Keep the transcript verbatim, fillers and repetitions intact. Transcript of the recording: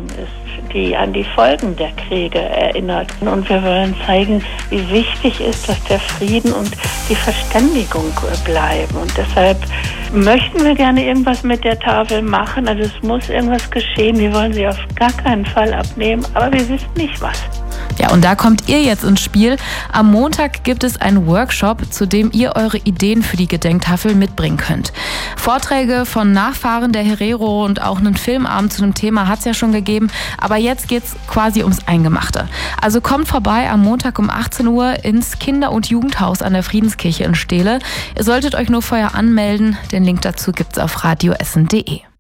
gegangen ist, die an die Folgen der Kriege erinnert. Und wir wollen zeigen, wie wichtig ist, dass der Frieden und die Verständigung bleiben. Und deshalb möchten wir gerne irgendwas mit der Tafel machen. Also es muss irgendwas geschehen. Wir wollen sie auf gar keinen Fall abnehmen, aber wir wissen nicht was. Ja, und da kommt ihr jetzt ins Spiel. Am Montag gibt es einen Workshop, zu dem ihr eure Ideen für die Gedenktafel mitbringen könnt. Vorträge von Nachfahren der Herero und auch einen Filmabend zu dem Thema hat es ja schon gegeben. Aber jetzt geht's quasi ums Eingemachte. Also kommt vorbei am Montag um achtzehn Uhr ins Kinder- und Jugendhaus an der Friedenskirche in Steele. Ihr solltet euch nur vorher anmelden. Den Link dazu gibt's auf radioessen punkt de.